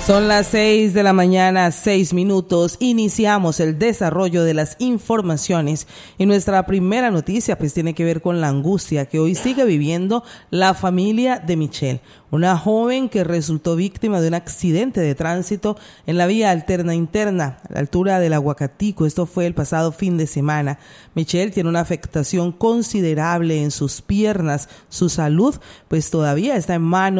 Son las 6 de la mañana, 6 minutos. Iniciamos el desarrollo de las informaciones y nuestra primera noticia pues tiene que ver con la angustia que hoy sigue viviendo la familia de Michelle, una joven que resultó víctima de un accidente de tránsito en la vía alterna interna a la altura del Aguacatico. Esto fue el pasado fin de semana. Michelle tiene una afectación considerable en sus piernas. Su salud pues todavía está en manos